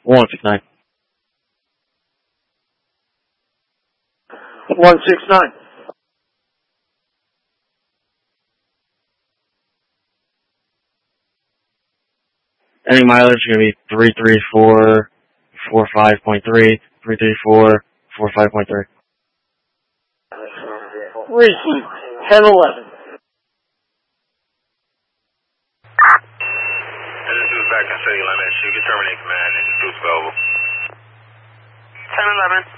169. 169. Ending mileage is going to be 334.45.3, 334.45.3. Reaching 1011. This is back in city limits. You can terminate command and just do available. 1011.